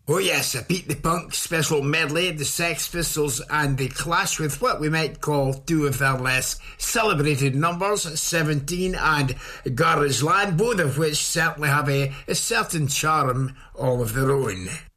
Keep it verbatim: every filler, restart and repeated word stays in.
Oh yes, a Pete the Punk special medley, the Sex Pistols and the Clash with what we might call two of their less celebrated numbers, seventeen and Garbage Land, both of which certainly have a, a certain charm all of their own.